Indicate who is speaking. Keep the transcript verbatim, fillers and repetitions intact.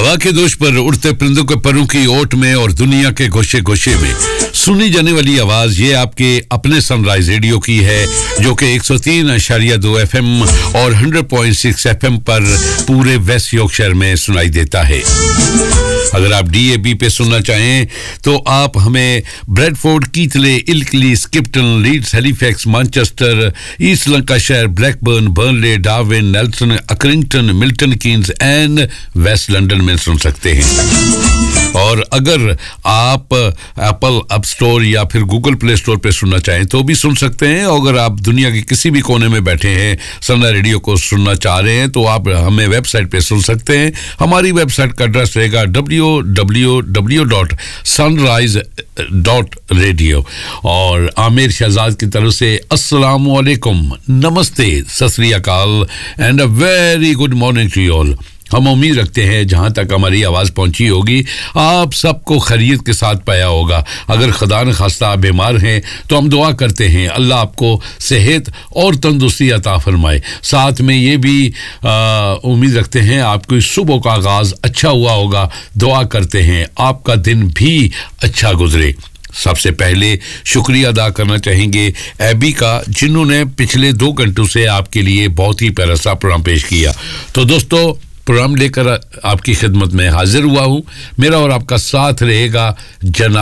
Speaker 1: हवा के दोष पर उड़ते परिंदों के परों की ओट में और दुनिया के गोशे गोशे में सुनी जाने वाली आवाज ये आपके अपने सनराइज रेडियो की है, जो कि एक सौ तीन दशमलव दो एफएम और सौ पॉइंट छह एफएम पर पूरे वेस्ट यॉर्कशायर में सुनाई देता है। अगर आप डीएबी पे सुनना चाहें तो आप हमें Bradford, कीथले, इल्कली, स्किप्टन, Leeds, Halifax, Manchester, east Lancashire, Blackburn, Burnley, Darwin, Nelson, अकरिंगटन, Milton Keynes and waste London में सुन सकते हैं। और अगर आप एप्पल ऐप स्टोर या फिर गूगल प्ले स्टोर पे सुनना चाहें तो भी सुन सकते हैं। और अगर आप दुनिया के किसी भी कोने में बैठे हैं, सनराइज रेडियो को सुनना चाह रहे हैं, तो आप हमें वेबसाइट पे सुन सकते हैं। हमारी वेबसाइट का एड्रेस रहेगा W W W dot sunrise dot radio. और आमिर शहजाद की तरफ से अस्सलाम वालेकुम, नमस्ते, सत श्री अकाल and a very good morning to you all. हम उम्मीद रखते हैं जहां तक हमारी आवाज़ पहुंची होगी आप सबको खैरियत के साथ पाया होगा। अगर खुदा न खास्ता आप बीमार हैं तो हम दुआ करते हैं अल्लाह आपको सेहत और तंदुरुस्ती अता फरमाए। साथ में ये भी उम्मीद रखते हैं आपकी सुबह का आगाज़ अच्छा हुआ होगा। दुआ करते हैं आपका दिन भी अच्छा गुजरे। सबसे पहले शुक्रिया अदा करना चाहेंगे एबी का, जिन्होंने पिछले दो घंटों से आपके लिए बहुत ही प्यारा सा प्रोग्राम पेश किया। तो दोस्तों, प्रोग्राम लेकर आपकी खिदमत में हाजिर हुआ हूँ। मेरा और आपका साथ रहेगा जनाब